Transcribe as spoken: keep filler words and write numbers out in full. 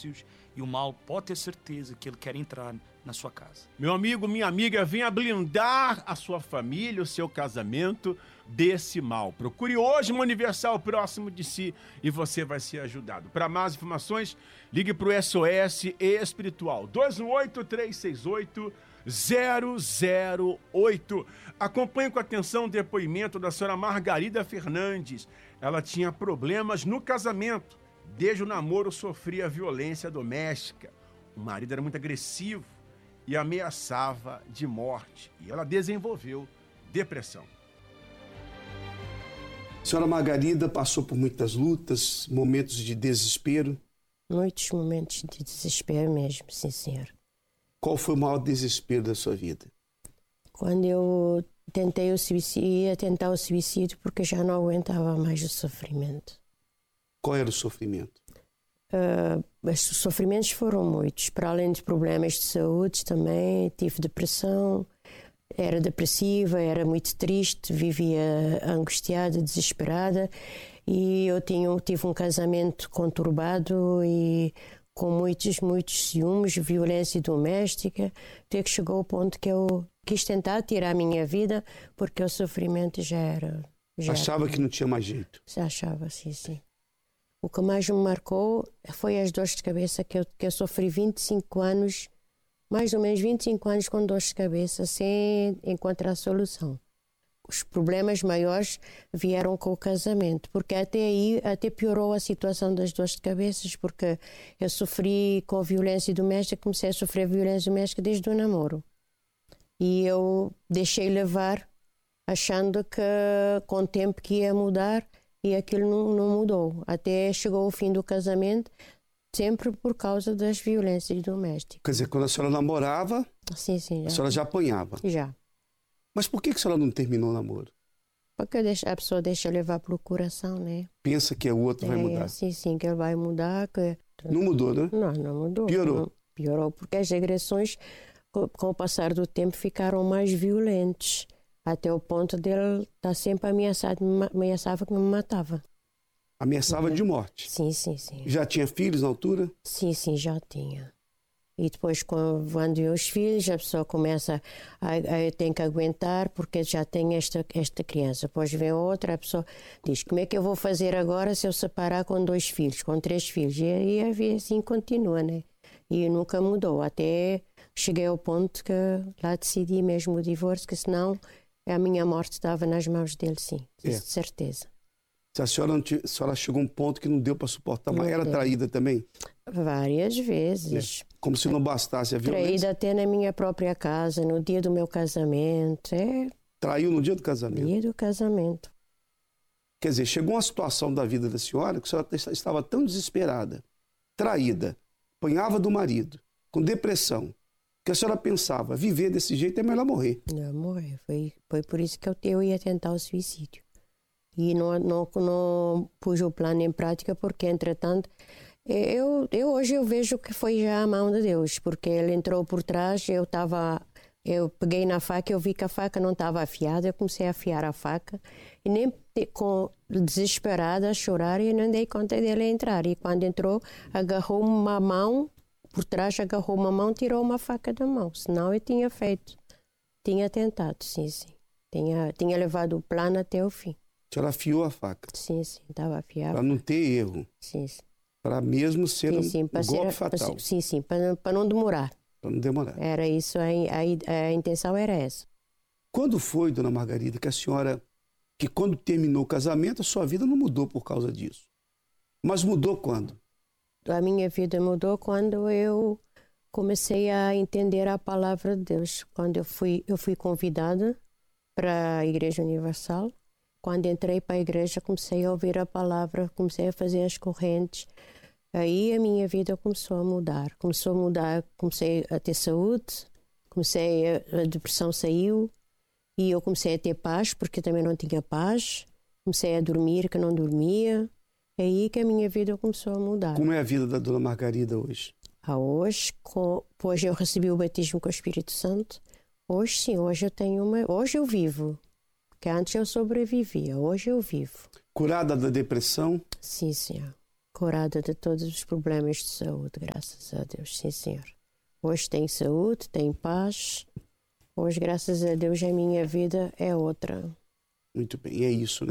vícios, e o mal pode ter certeza que ele quer entrar na sua casa. Meu amigo, minha amiga, venha blindar a sua família, o seu casamento desse mal. Procure hoje uma Universal próximo de si e você vai ser ajudado. Para mais informações, ligue para o S O S Espiritual dois um oito, três seis oito, zero zero oito. Acompanhe com atenção o depoimento da senhora Margarida Fernandes. Ela tinha problemas no casamento. Desde o namoro sofria violência doméstica. O marido era muito agressivo e ameaçava de morte. E ela desenvolveu depressão. A senhora Margarida passou por muitas lutas, momentos de desespero. Muitos momentos de desespero mesmo, sim, senhor. Qual foi o maior desespero da sua vida? Quando eu tentei o suicídio, ia tentar o suicídio porque já não aguentava mais o sofrimento. Qual era o sofrimento? Uh, os sofrimentos foram muitos. Para além de problemas de saúde também, tive depressão, era depressiva, era muito triste, vivia angustiada, desesperada, e eu tinha, tive um casamento conturbado e com muitos, muitos ciúmes, violência doméstica, até que chegou ao ponto que eu quis tentar tirar a minha vida porque o sofrimento já era... Já Achava era, que não tinha mais jeito? Achava, sim, sim. O que mais me marcou foi as dores de cabeça que eu, que eu sofri vinte e cinco anos, mais ou menos vinte e cinco anos com dores de cabeça, sem encontrar solução. Os problemas maiores vieram com o casamento, porque até aí até piorou a situação das dores de cabeça, porque eu sofri com violência doméstica, comecei a sofrer violência doméstica desde o namoro. E eu deixei levar, achando que com o tempo que ia mudar, e aquilo não, não mudou. Até chegou o fim do casamento, sempre por causa das violências domésticas. Quer dizer, quando a senhora namorava, sim, sim, já. A senhora já apanhava? Já. Mas por que a senhora não terminou o namoro? Porque a pessoa deixa levar pelo coração, né? Pensa que o outro é, vai mudar. Sim, sim, que ele vai mudar. Que... Não mudou, né? Não, não mudou. Piorou? Não, piorou, porque as agressões, com o passar do tempo, ficaram mais violentas. Até o ponto dele estar sempre ameaçado, ameaçava que me matava. Ameaçava de morte? Sim, sim, sim. Já tinha filhos na altura? Sim, sim, já tinha. E depois, quando vão os filhos, a pessoa começa a, a tem que aguentar porque já tem esta, esta criança. Depois vem outra, a pessoa diz, como é que eu vou fazer agora se eu separar com dois filhos, com três filhos? E, e assim continua, né? E nunca mudou. Até cheguei ao ponto que lá decidi mesmo o divórcio, que senão a minha morte estava nas mãos dele, sim. É. De certeza. Se a senhora, não t... a senhora chegou a um ponto que não deu para suportar, mas era traída também? Várias vezes. É. Como se não bastasse a violência. Traída até na minha própria casa, no dia do meu casamento. É... Traiu no dia do casamento? Dia do casamento. Quer dizer, chegou uma situação da vida da senhora que a senhora estava tão desesperada, traída, apanhava do marido, com depressão, que a senhora pensava, viver desse jeito é melhor morrer. Não, morrer. Foi, foi por isso que eu, eu ia tentar o suicídio. E não, não, não pus o plano em prática, porque, entretanto, eu, eu hoje eu vejo que foi já a mão de Deus, porque ele entrou por trás, eu estava, eu peguei na faca, eu vi que a faca não estava afiada, eu comecei a afiar a faca, e nem com, desesperada, a chorar, e não dei conta dele entrar. E quando entrou, agarrou uma mão, por trás agarrou uma mão, tirou uma faca da mão, senão eu tinha feito, tinha tentado, sim, sim, tinha, tinha levado o plano até o fim. A senhora afiou a faca? Sim, sim, estava afiada. Para não ter erro? Sim, sim. Para mesmo ser sim, um, sim, um golpe ser, fatal? Para, sim, sim, para, para não demorar. Para não demorar. Era isso, a, a, a intenção era essa. Quando foi, dona Margarida, que a senhora, que quando terminou o casamento, a sua vida não mudou por causa disso? Mas mudou quando? A minha vida mudou quando eu comecei a entender a palavra de Deus. Quando eu fui, eu fui convidada para a Igreja Universal. Quando entrei para a igreja, comecei a ouvir a palavra, comecei a fazer as correntes. Aí a minha vida começou a mudar. Começou a mudar, comecei a ter saúde, comecei a, a depressão saiu e eu comecei a ter paz, porque também não tinha paz. Comecei a dormir, que não dormia. É aí que a minha vida começou a mudar. Como é a vida da dona Margarida hoje? Ah, hoje, com, hoje eu recebi o batismo com o Espírito Santo. Hoje sim, hoje eu tenho uma... Hoje eu vivo. Porque antes eu sobrevivia, hoje eu vivo. Curada da depressão? Sim, senhor. curada de todos os problemas de saúde, graças a Deus, sim senhor. Hoje tenho saúde, tenho paz. Hoje, graças a Deus, a minha vida é outra. Muito bem, é isso, né?